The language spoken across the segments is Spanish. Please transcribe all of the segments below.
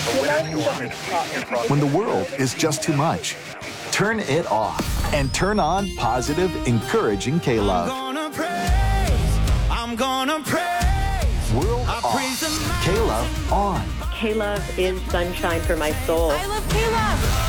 When the world is just too much, turn it off and turn on positive, encouraging K-Love. I'm gonna praise. World off, K-Love on. K-Love is sunshine for my soul. I love K-Love.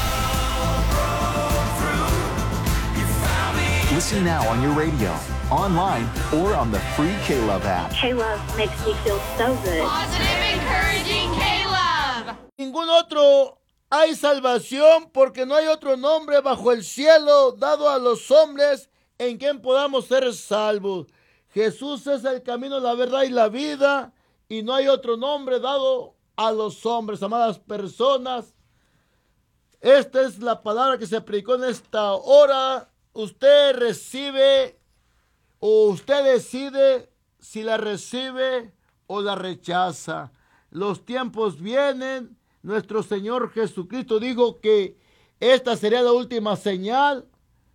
Listen now on your radio, online, or on the free K-Love app. K-Love makes me feel so good. Positive, encouraging K-Love. Ningún otro hay salvación, porque no hay otro nombre bajo el cielo dado a los hombres en quien podamos ser salvos. Jesús es el camino, la verdad y la vida, y no hay otro nombre dado a los hombres. Amadas personas, esta es la palabra que se predicó en esta hora. Usted recibe o usted decide si la recibe o la rechaza. Los tiempos vienen. Nuestro Señor Jesucristo dijo que esta sería la última señal.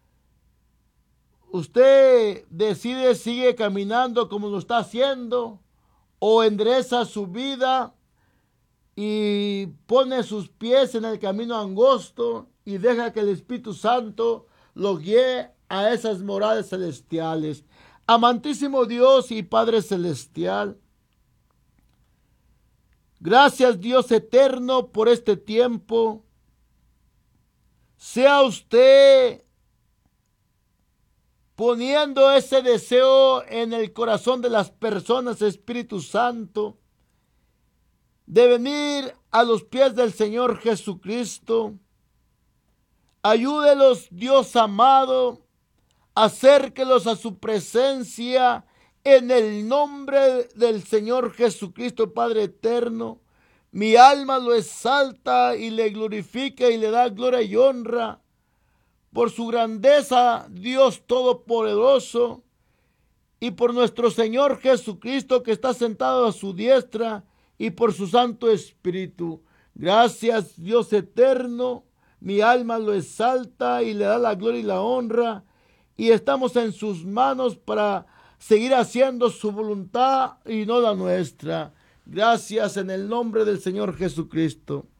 Usted decide, sigue caminando como lo está haciendo, o endereza su vida y pone sus pies en el camino angosto y deja que el Espíritu Santo lo guíe a esas moradas celestiales. Amantísimo Dios y Padre Celestial, gracias Dios eterno por este tiempo. Sea usted poniendo ese deseo en el corazón de las personas, Espíritu Santo, de venir a los pies del Señor Jesucristo. Ayúdelos, Dios amado, acérquelos a su presencia en el nombre del Señor Jesucristo, Padre eterno. Mi alma lo exalta y le glorifica y le da gloria y honra por su grandeza, Dios Todopoderoso, y por nuestro Señor Jesucristo que está sentado a su diestra, y por su Santo Espíritu. Gracias, Dios eterno. Mi alma lo exalta y le da la gloria y la honra, y estamos en sus manos para seguir haciendo su voluntad y no la nuestra. Gracias en el nombre del Señor Jesucristo.